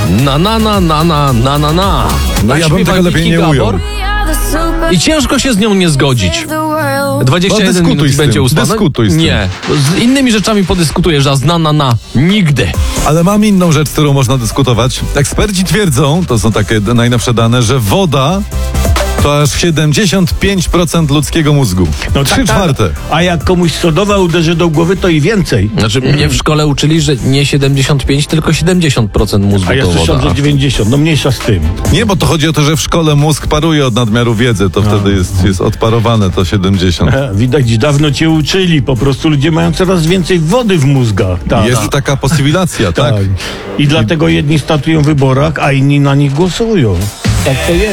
na. No ja bym tego lepiej nie ujął. I ciężko się z nią nie zgodzić. 21 No, minut będzie ustalone. dyskutuj z tym. Nie, z innymi rzeczami podyskutujesz, a z na. Nigdy. Ale mam inną rzecz, którą można dyskutować. Eksperci twierdzą, to są takie najnowsze dane, że woda to aż 75% ludzkiego mózgu. No 3/4. A jak komuś sodowa uderzy do głowy, to i więcej. Znaczy, mnie w szkole uczyli, że nie 75, tylko 70% mózgu A ja to słyszałem, woda. że 90. No mniejsza z tym. Nie, bo to chodzi o to, że w szkole mózg paruje od nadmiaru wiedzy, to wtedy jest odparowane to 70. Widać, dawno cię uczyli. Po prostu ludzie mają coraz więcej wody w mózgach. Tak. Jest taka posywilacja, tak? I dlatego jedni statują w wyborach, a inni na nich głosują. Tak to jest.